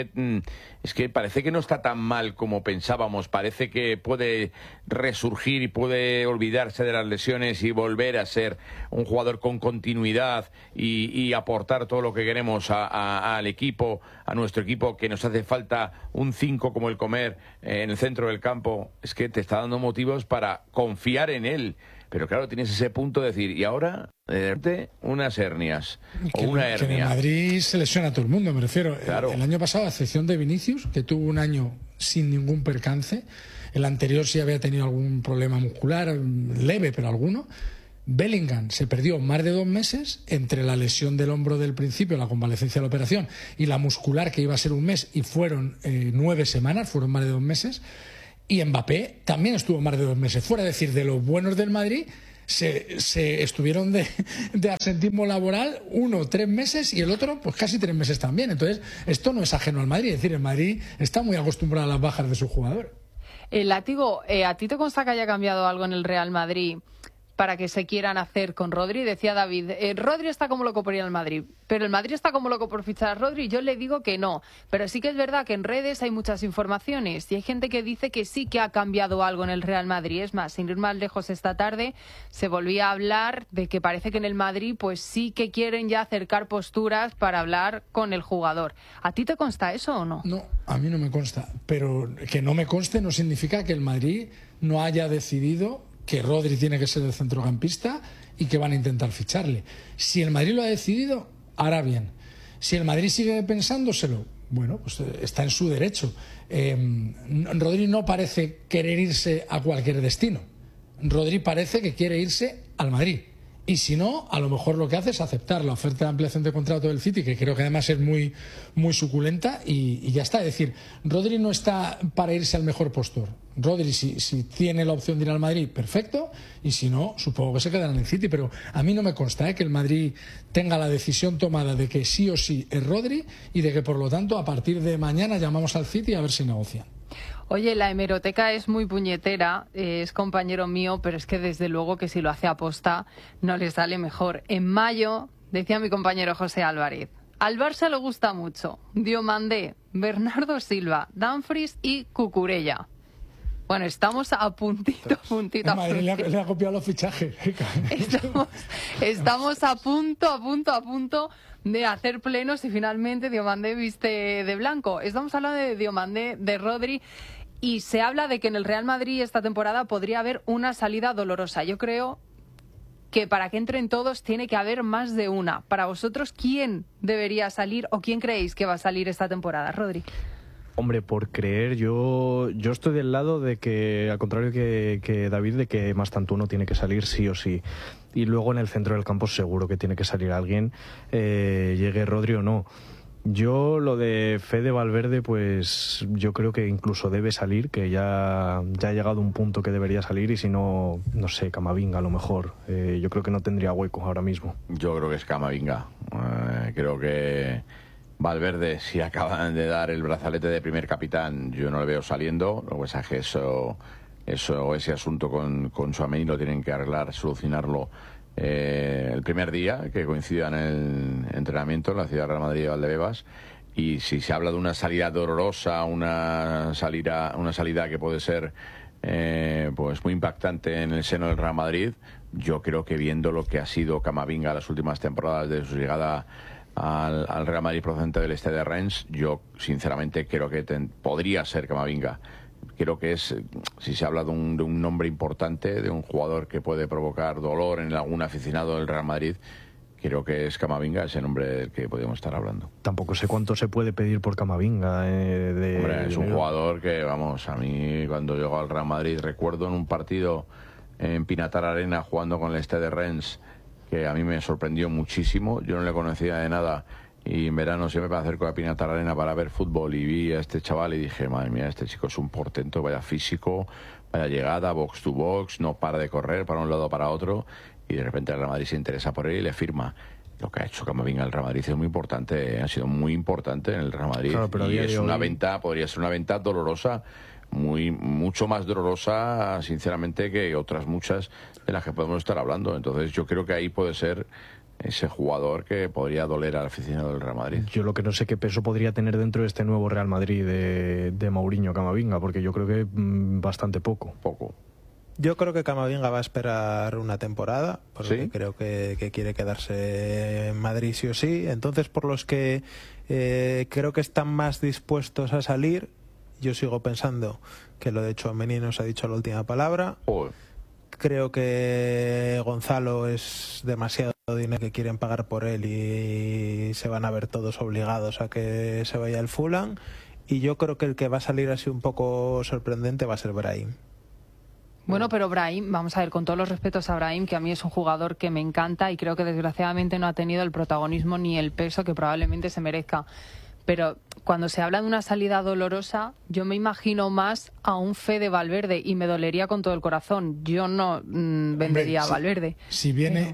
que parece que no está tan mal como pensábamos, parece que puede resurgir y puede olvidarse de las lesiones y volver a ser un jugador con continuidad y aportar todo lo que queremos al equipo, a nuestro equipo, que nos hace falta un 5 como el Comer en el centro del campo. Es que te está dando motivos para confiar en él. Pero claro, tienes ese punto de decir, y ahora, de repente, unas hernias o una hernia. Que en Madrid se lesiona a todo el mundo, me refiero. Claro. El año pasado, a excepción de Vinicius, que tuvo un año sin ningún percance, el anterior sí había tenido algún problema muscular, leve, pero alguno. Bellingham se perdió más de 2 meses entre la lesión del hombro del principio, la convalecencia de la operación, y la muscular, que iba a ser 1 mes, y fueron 9 semanas, fueron más de 2 meses. Y Mbappé también estuvo más de 2 meses fuera. Es decir, de los buenos del Madrid se estuvieron de absentismo laboral 1 3 meses y el otro pues casi 3 meses también. Entonces, esto no es ajeno al Madrid. Es decir, el Madrid está muy acostumbrado a las bajas de su jugador. Látigo, ¿a ti te consta que haya cambiado algo en el Real Madrid para que se quieran hacer con Rodri? Decía David, Rodri está como loco por ir al Madrid, pero el Madrid está como loco por fichar a Rodri. Yo le digo que no, pero sí que es verdad que en redes hay muchas informaciones y hay gente que dice que sí que ha cambiado algo en el Real Madrid. Es más, sin ir más lejos, esta tarde se volvía a hablar de que parece que en el Madrid pues sí que quieren ya acercar posturas para hablar con el jugador. ¿A ti te consta eso o no? No, a mí no me consta, pero que no me conste no significa que el Madrid no haya decidido que Rodri tiene que ser el centrocampista y que van a intentar ficharle. Si el Madrid lo ha decidido, hará bien. Si el Madrid sigue pensándoselo, bueno, pues está en su derecho. Rodri no parece querer irse a cualquier destino. Rodri parece que quiere irse al Madrid. Y si no, a lo mejor lo que hace es aceptar la oferta de ampliación de contrato del City, que creo que además es muy, muy suculenta, y ya está. Es decir, Rodri no está para irse al mejor postor. Rodri, si tiene la opción de ir al Madrid, perfecto, y si no, supongo que se quedará en el City. Pero a mí no me consta que el Madrid tenga la decisión tomada de que sí o sí es Rodri, y de que por lo tanto a partir de mañana llamamos al City a ver si negocian. Oye, la hemeroteca es muy puñetera, es compañero mío, pero es que desde luego que si lo hace aposta no le sale mejor. En mayo, decía mi compañero José Álvarez, al Barça le gusta mucho Diomandé, Bernardo Silva, Dumfries y Cucurella. Bueno, estamos a puntito. Madrid le ha copiado los fichajes. Estamos a punto de hacer plenos y finalmente Diomandé viste de blanco. Estamos hablando de Diomandé, de Rodri, y se habla de que en el Real Madrid esta temporada podría haber una salida dolorosa. Yo creo que para que entren todos tiene que haber más de una. Para vosotros, ¿quién debería salir o quién creéis que va a salir esta temporada, Rodri? Hombre, por creer, yo estoy del lado de que, al contrario que David, de que Mastantuono tiene que salir sí o sí. Y luego en el centro del campo seguro que tiene que salir alguien, llegue Rodri o no. Yo lo de Fede Valverde, pues yo creo que incluso debe salir, que ya ha llegado un punto que debería salir, y si no, no sé, Camavinga a lo mejor. Yo creo que no tendría hueco ahora mismo. Yo creo que es Camavinga. Creo que Valverde, si acaban de dar el brazalete de primer capitán, yo no le veo saliendo. Lo que pasa es que ese asunto con Tchouaméni lo tienen que arreglar, solucionarlo el primer día que coincida en el entrenamiento en la ciudad de Real Madrid de Valdebebas. Y si se habla de una salida dolorosa, una salida que puede ser pues muy impactante en el seno del Real Madrid, yo creo que viendo lo que ha sido Camavinga las últimas temporadas de su llegada al Real Madrid procedente del Stade de Rennes, yo sinceramente creo que podría ser Camavinga. Creo que es, si se habla de un nombre importante, de un jugador que puede provocar dolor en algún aficionado del Real Madrid, creo que es Camavinga ese nombre del que podemos estar hablando. Tampoco sé cuánto se puede pedir por Camavinga. Hombre, es un jugador que, vamos, a mí cuando llegó al Real Madrid, recuerdo en un partido en Pinatar Arena jugando con el Stade de Rennes, que a mí me sorprendió muchísimo. Yo no le conocía de nada y en verano siempre me acerco a Pinatar Arena para ver fútbol y vi a este chaval y dije, madre mía, este chico es un portento, vaya físico, vaya llegada, box to box, no para de correr para un lado para otro, y de repente el Real Madrid se interesa por él y le firma. Lo que ha hecho Camavinga el Real Madrid es muy importante, ha sido muy importante en el Real Madrid. Claro, pero y es una venta, podría ser una venta dolorosa, mucho más dolorosa, sinceramente, que otras muchas de las que podemos estar hablando. Entonces yo creo que ahí puede ser ese jugador que podría doler al aficionado del Real Madrid. Yo lo que no sé qué peso podría tener dentro de este nuevo Real Madrid de Mourinho Camavinga, porque yo creo que bastante poco. Yo creo que Camavinga va a esperar una temporada, porque ¿sí? Creo que quiere quedarse en Madrid sí o sí. Entonces, por los que creo que están más dispuestos a salir, yo sigo pensando que lo de Tchouaméni nos ha dicho la última palabra. creo que Gonzalo es demasiado dinero que quieren pagar por él y se van a ver todos obligados a que se vaya el Fulham. Y yo creo que el que va a salir así un poco sorprendente va a ser Brahim. Bueno, pero Brahim, vamos a ver, con todos los respetos a Brahim, que a mí es un jugador que me encanta y creo que desgraciadamente no ha tenido el protagonismo ni el peso que probablemente se merezca. Pero cuando se habla de una salida dolorosa, yo me imagino más a un Fede Valverde y me dolería con todo el corazón. Yo no vendería a Valverde. Si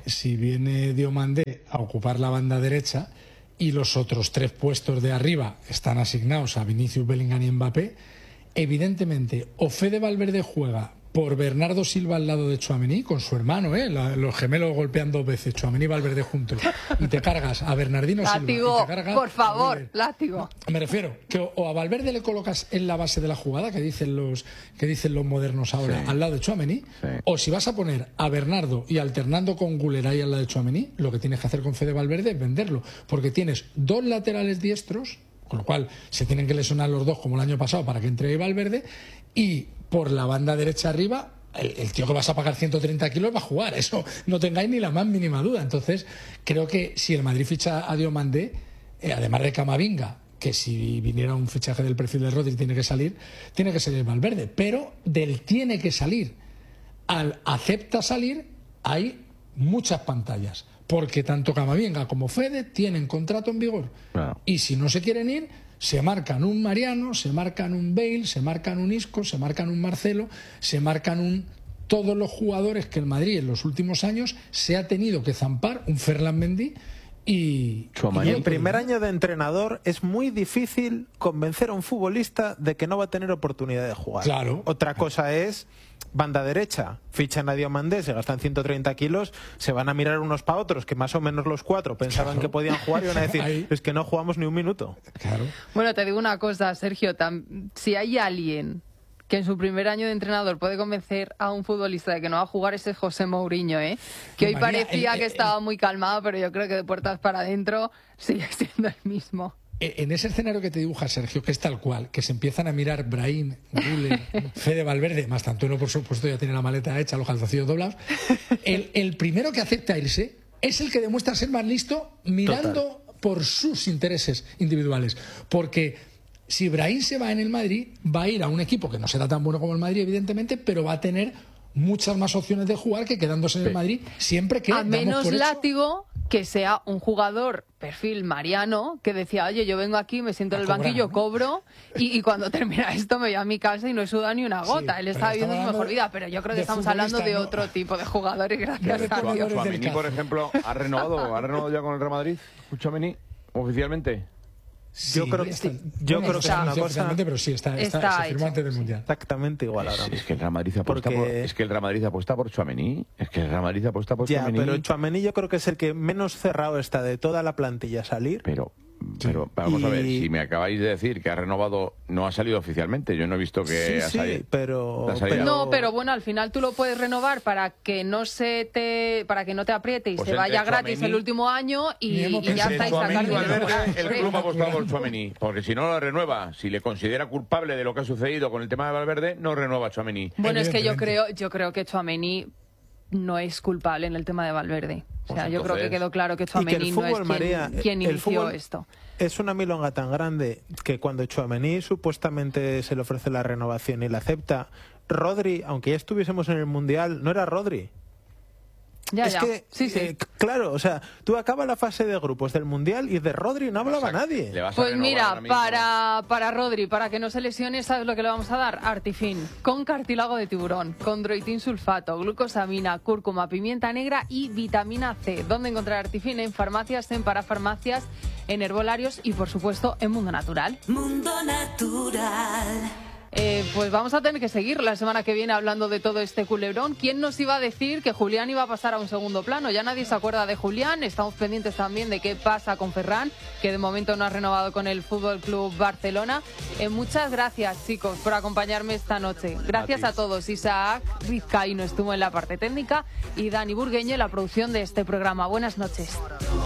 viene Diomandé a ocupar la banda derecha y los otros 3 puestos de arriba están asignados a Vinicius, Bellingham y Mbappé, evidentemente o Fede Valverde juega por Bernardo Silva al lado de Tchouaméni, con su hermano, los gemelos golpean 2 veces, Tchouaméni y Valverde juntos, y te cargas a Bernardino Silva. Látigo, y te cargas por favor, látigo. Me refiero que o a Valverde le colocas en la base de la jugada, que dicen los modernos ahora, al lado de Tchouaméni, o si vas a poner a Bernardo y alternando con Güler ahí al lado de Tchouaméni, lo que tienes que hacer con Fede Valverde es venderlo, porque tienes 2 laterales diestros, con lo cual se tienen que lesionar los 2 como el año pasado para que entre ahí Valverde, y por la banda derecha arriba, el tío que vas a pagar 130 kilos va a jugar, eso no tengáis ni la más mínima duda. Entonces creo que si el Madrid ficha a Diomandé, además de Camavinga, que si viniera un fichaje del perfil de Rodri tiene que salir Valverde, pero del tiene que salir al acepta salir hay muchas pantallas, porque tanto Camavinga como Fede tienen contrato en vigor, y si no se quieren ir, se marcan un Mariano, se marcan un Bale, se marcan un Isco, se marcan un Marcelo, se marcan todos los jugadores que el Madrid en los últimos años se ha tenido que zampar, un Ferland Mendy y en primer año de entrenador es muy difícil convencer a un futbolista de que no va a tener oportunidad de jugar. Claro. Otra cosa es banda derecha, fichan a Diomandé, se gastan 130 kilos, se van a mirar unos para otros, que más o menos los 4 pensaban que podían jugar y van a decir, es que no jugamos ni un minuto. Claro. Bueno, te digo una cosa, Sergio, si hay alguien que en su primer año de entrenador puede convencer a un futbolista de que no va a jugar, ese es José Mourinho, que hoy parecía que estaba muy calmado, pero yo creo que de puertas para adentro sigue siendo el mismo. En ese escenario que te dibuja Sergio, que es tal cual, que se empiezan a mirar Brahim, Güler, Fede Valverde, más tanto uno por supuesto ya tiene la maleta hecha, los calzoncillos doblados, el primero que acepta irse es el que demuestra ser más listo mirando por sus intereses individuales, porque si Brahim se va en el Madrid, va a ir a un equipo que no será tan bueno como el Madrid, evidentemente, pero va a tener muchas más opciones de jugar que quedándose en el Madrid, siempre que a menos látigo que sea un jugador perfil Mariano, que decía, oye, yo vengo aquí, me siento en el banquillo, cobro, y cuando termina esto me voy a mi casa y no he sudado ni una gota. Él está viviendo su mejor vida, pero yo creo que estamos hablando de otro tipo de jugadores, gracias a Dios. Tchouaméni, por ejemplo, ¿ha renovado ya con el Real Madrid? ¿Tchouaméni oficialmente? Sí, yo creo que es una cosa, pero sí está se firmó antes del Mundial. Exactamente igual ahora. Es que el Real Madrid apuesta por Tchouaméni. Ya, pero Tchouaméni yo creo que es el que menos cerrado está de toda la plantilla a salir. Pero vamos a ver, si me acabáis de decir que ha renovado, no ha salido oficialmente, yo no he visto que ha salido. Pero bueno, al final tú lo puedes renovar para que no te apriete y se vaya gratis el último año y ya estáis sacando el club ha apostado por Tchouaméni, porque si no lo renueva, si le considera culpable de lo que ha sucedido con el tema de Valverde, no renueva a Tchouaméni. Bueno, es que yo creo que Tchouaméni no es culpable en el tema de Valverde. O sea, yo creo que quedó claro que Tchouaméni no es quien inició esto. Es una milonga tan grande que cuando Tchouaméni supuestamente se le ofrece la renovación y la acepta, Rodri, aunque ya estuviésemos en el Mundial, no era Rodri. Claro, o sea, tú acabas la fase de grupos del Mundial y de Rodri no hablaba nadie. Pues mira, para Rodri, para que no se lesione, ¿sabes lo que le vamos a dar? Artifin, con cartílago de tiburón, condroitin sulfato, glucosamina, cúrcuma, pimienta negra y vitamina C. ¿Dónde encontrar Artifin? En farmacias, en parafarmacias, en herbolarios y, por supuesto, en Mundo Natural. Mundo Natural. Pues vamos a tener que seguir la semana que viene hablando de todo este culebrón. ¿Quién nos iba a decir que Julián iba a pasar a un segundo plano? Ya nadie se acuerda de Julián. Estamos pendientes también de qué pasa con Ferran, que de momento no ha renovado con el Fútbol Club Barcelona. Muchas gracias, chicos, por acompañarme esta noche. Gracias a todos. Isaac Vizcaíno estuvo en la parte técnica y Dani Burgueño en la producción de este programa. Buenas noches.